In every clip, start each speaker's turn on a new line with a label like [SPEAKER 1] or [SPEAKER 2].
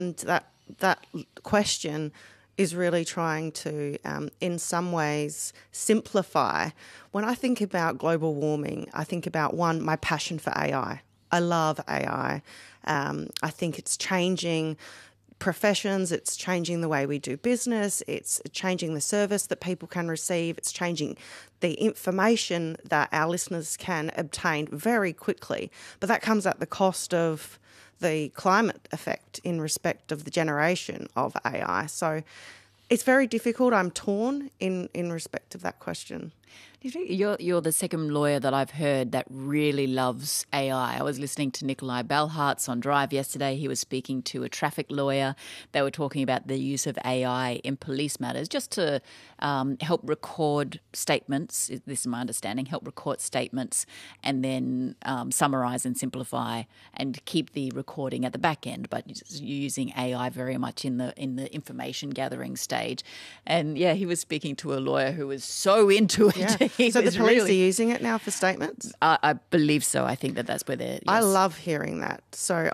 [SPEAKER 1] And that question is really trying to, in some ways, simplify. When I think about global warming, I think about, one, my passion for AI. I love AI. I think it's changing professions, it's changing the way we do business, it's changing the service that people can receive, it's changing the information that our listeners can obtain very quickly. But that comes at the cost of the climate effect in respect of the generation of AI. So it's very difficult. I'm torn in respect of that question.
[SPEAKER 2] You're the second lawyer that I've heard that really loves AI. I was listening to Nikolai Balhartz on Drive yesterday. He was speaking to a traffic lawyer. They were talking about the use of AI in police matters just to help record statements. This is my understanding, help record statements and then summarise and simplify and keep the recording at the back end, but using AI very much in the information gathering stage. And, yeah, he was speaking to a lawyer who was so into it.
[SPEAKER 1] Yeah. So the police are using it now for statements?
[SPEAKER 2] I believe so. I think that's where they're... Yes.
[SPEAKER 1] I love hearing that. So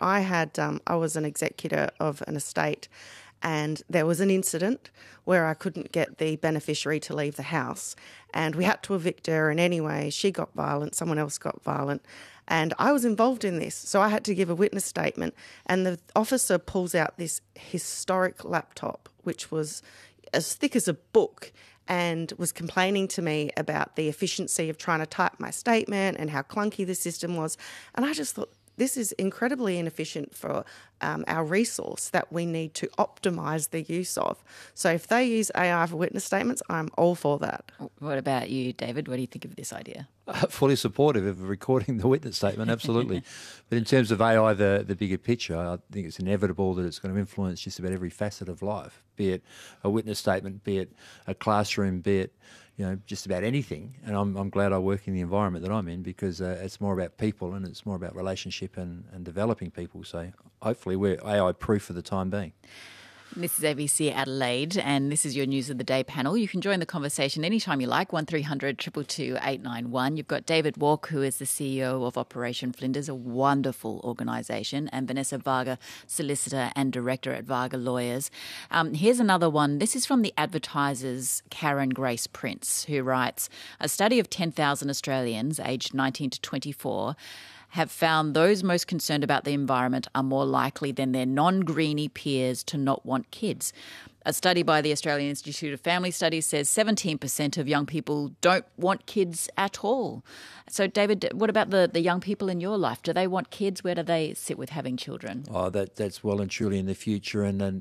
[SPEAKER 1] I was an executor of an estate and there was an incident where I couldn't get the beneficiary to leave the house and we had to evict her, and anyway, she got violent, someone else got violent, and I was involved in this. So I had to give a witness statement, and the officer pulls out this historic laptop, which was as thick as a book, and was complaining to me about the efficiency of trying to type my statement and how clunky the system was. And I just thought, this is incredibly inefficient for our resource that we need to optimise the use of. So if they use AI for witness statements, I'm all for that.
[SPEAKER 2] What about you, David? What do you think of this idea?
[SPEAKER 3] Fully supportive of recording the witness statement, absolutely. But in terms of AI, the bigger picture, I think it's inevitable that it's going to influence just about every facet of life, be it a witness statement, be it a classroom, be it just about anything. And I'm glad I work in the environment that I'm in because it's more about people and it's more about relationship and developing people. So hopefully we're AI-proof for the time being.
[SPEAKER 2] This is ABC Adelaide, and this is your News of the Day panel. You can join the conversation anytime you like, 1300 222 891. You've got David Walk, who is the CEO of Operation Flinders, a wonderful organisation, and Vanessa Varga, solicitor and director at Varga Lawyers. Here's another one. This is from the Advertiser's Karen Grace Prince, who writes, a study of 10,000 Australians aged 19 to 24 have found those most concerned about the environment are more likely than their non-greenie peers to not want kids. A study by the Australian Institute of Family Studies says 17% of young people don't want kids at all. So, David, what about the young people in your life? Do they want kids? Where do they sit with having children?
[SPEAKER 3] Oh, that's well and truly in the future. And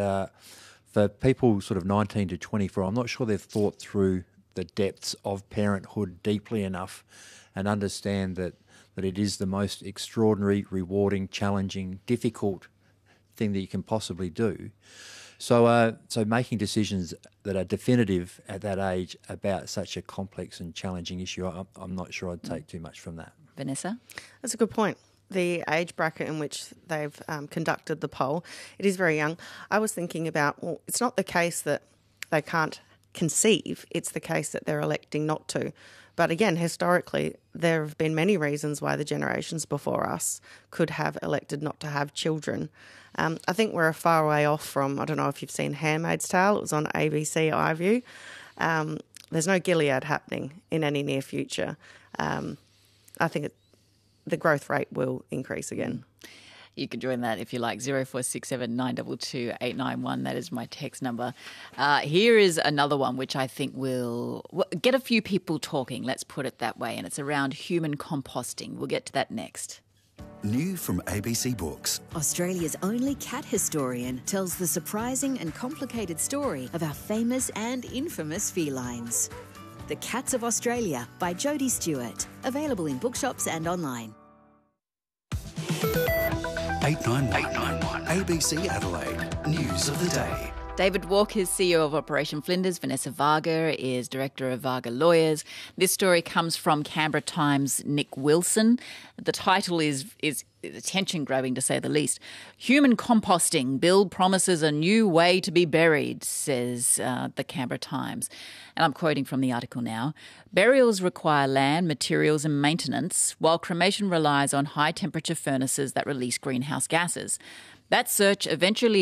[SPEAKER 3] for people sort of 19 to 24, I'm not sure they've thought through the depths of parenthood deeply enough and understand that it is the most extraordinary, rewarding, challenging, difficult thing that you can possibly do. So making decisions that are definitive at that age about such a complex and challenging issue, I'm not sure I'd take too much from that.
[SPEAKER 2] Vanessa?
[SPEAKER 1] That's a good point. The age bracket in which they've conducted the poll, it is very young. I was thinking about, well, it's not the case that they can't conceive, it's the case that they're electing not to. But again, historically, there have been many reasons why the generations before us could have elected not to have children. I think we're a far way off from, I don't know if you've seen Handmaid's Tale, it was on ABC iView. There's no Gilead happening in any near future. I think the growth rate will increase again.
[SPEAKER 2] You can join that if you like, 0467 922 891. That is my text number. Here is another one which I think will get a few people talking, let's put it that way, and it's around human composting. We'll get to that next.
[SPEAKER 4] New from ABC Books.
[SPEAKER 5] Australia's only cat historian tells the surprising and complicated story of our famous and infamous felines. The Cats of Australia by Jodie Stewart. Available in bookshops and online.
[SPEAKER 4] 891 ABC Adelaide. News of the Day.
[SPEAKER 2] David Walk is CEO of Operation Flinders. Vanessa Varga is Director of Varga Lawyers. This story comes from Canberra Times' Nick Wilson. The title is attention-grabbing, to say the least. Human composting. Bill promises a new way to be buried, says the Canberra Times. And I'm quoting from the article now. Burials require land, materials and maintenance, while cremation relies on high-temperature furnaces that release greenhouse gases. That search eventually